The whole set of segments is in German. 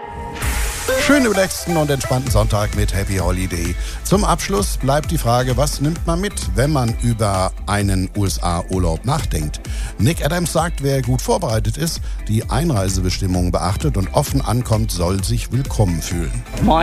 Schönen relaxten und entspannten Sonntag mit Happy Holiday. Zum Abschluss bleibt die Frage, was nimmt man mit, wenn man über einen USA-Urlaub nachdenkt? Nick Adams sagt, wer gut vorbereitet ist, die Einreisebestimmungen beachtet und offen ankommt, soll sich willkommen fühlen.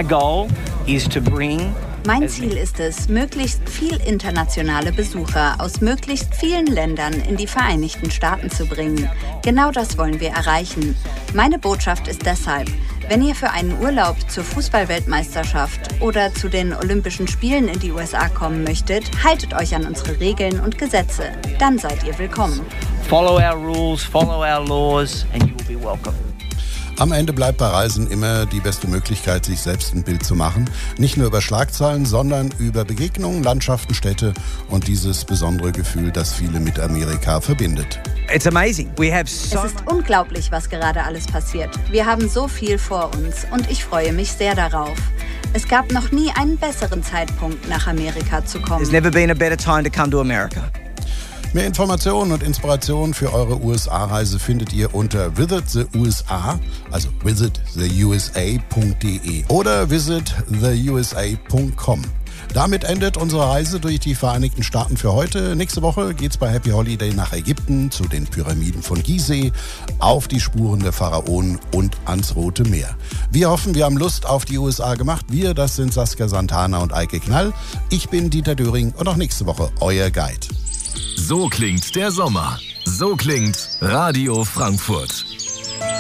Mein Ziel ist es, möglichst viel internationale Besucher aus möglichst vielen Ländern in die Vereinigten Staaten zu bringen. Genau das wollen wir erreichen. Meine Botschaft ist deshalb: Wenn ihr für einen Urlaub zur Fußball-Weltmeisterschaft oder zu den Olympischen Spielen in die USA kommen möchtet, haltet euch an unsere Regeln und Gesetze. Dann seid ihr willkommen. Follow our rules, follow our laws and you will be welcome. Am Ende bleibt bei Reisen immer die beste Möglichkeit, sich selbst ein Bild zu machen. Nicht nur über Schlagzeilen, sondern über Begegnungen, Landschaften, Städte und dieses besondere Gefühl, das viele mit Amerika verbindet. It's amazing. Es ist unglaublich, was gerade alles passiert. Wir haben so viel vor uns und ich freue mich sehr darauf. Es gab noch nie einen besseren Zeitpunkt, nach Amerika zu kommen. There's never been a better time to come to America. Mehr Informationen und Inspirationen für eure USA-Reise findet ihr unter Visit the USA, also visittheusa.de oder visittheusa.com. Damit endet unsere Reise durch die Vereinigten Staaten für heute. Nächste Woche geht's bei Happy Holiday nach Ägypten, zu den Pyramiden von Gizeh, auf die Spuren der Pharaonen und ans Rote Meer. Wir hoffen, wir haben Lust auf die USA gemacht. Wir, das sind Saskia Santana und Eike Knall. Ich bin Dieter Döring und auch nächste Woche euer Guide. So klingt der Sommer. So klingt Radio Frankfurt.